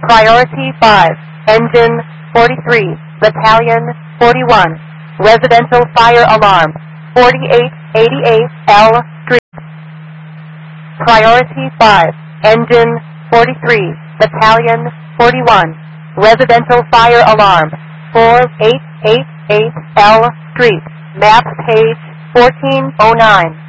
Priority 5, Engine 43, Battalion 41, Residential Fire Alarm, 4888 L Street. Priority 5, Engine 43, Battalion 41, Residential Fire Alarm, 4888 L Street, map page 1409.